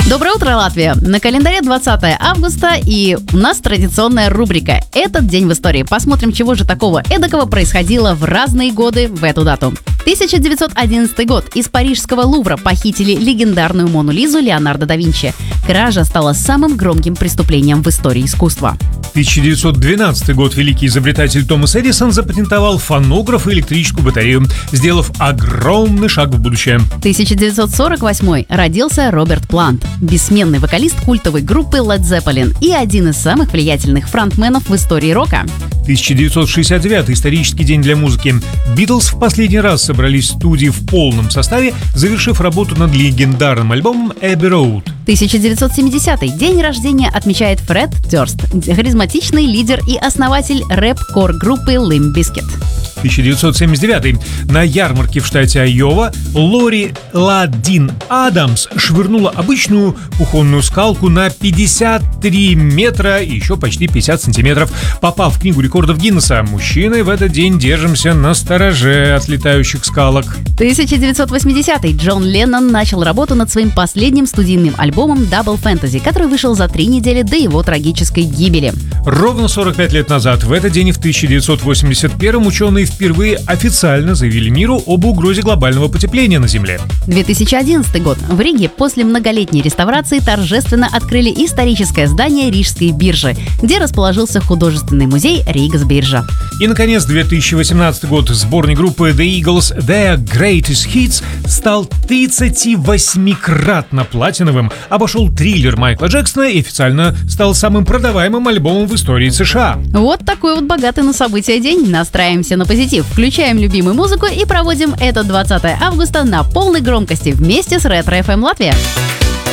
Доброе утро, Латвия! На календаре 20 августа, и у нас традиционная рубрика «Этот день в истории». Посмотрим, чего же такого эдакого происходило в разные годы в эту дату. 1911 год. Из парижского Лувра похитили легендарную Мону Лизу Леонардо да Винчи. Кража стала самым громким преступлением в истории искусства. 1912 год. Великий изобретатель Томас Эдисон запатентовал фонограф и электрическую батарею, сделав огромный шаг в будущее. 1948 родился Роберт Плант, бессменный вокалист культовой группы Led Zeppelin и один из самых влиятельных фронтменов в истории рока. 1969 исторический день для музыки. Битлз в последний раз собрались в студии в полном составе, завершив работу над легендарным альбомом Abbey Road. 1970 день рождения отмечает Фред Дёрст, харизматичный лидер и основатель рэп-кор группы Limp Bizkit. 1979 на ярмарке в штате Айова Лори Ладин Адамс швырнула обычную кухонную скалку на 53 метра и еще почти 50 сантиметров, попав в книгу рекордов Гиннесса. Мужчины в этот день держимся на стороже от летающих скалок. 1980 Джон Леннон начал работу над своим последним студийным альбомом Double Fantasy, который вышел за 3 недели до его трагической гибели. Ровно 45 лет назад, в этот день, в 1981 ученые впервые официально заявили миру об угрозе глобального потепления на Земле. 2011 год. В Риге после многолетней реставрации торжественно открыли историческое здание Рижской биржи, где расположился художественный музей Ригсбиржа. И, наконец, 2018 год. Сборник группы The Eagles Their Greatest Hits стал 38-кратно платиновым, обошел Триллер Майкла Джексона и официально стал самым продаваемым альбомом в истории США. Вот такой вот богатый на события день. Настраиваемся на позитив, включаем любимую музыку и проводим этот 20 августа на полной громкости вместе с Ретро FM Латвия.